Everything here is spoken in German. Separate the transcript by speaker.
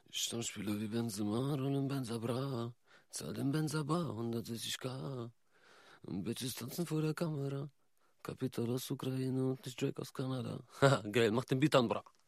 Speaker 1: Stammspieler wie Benzema, rollen Benza bra. Zahl den Benza bar, 160k. Bitches tanzen vor der Kamera. Kapital aus Ukraine und ich Drake aus Kanada. Haha, geil, mach den Beat an, bra.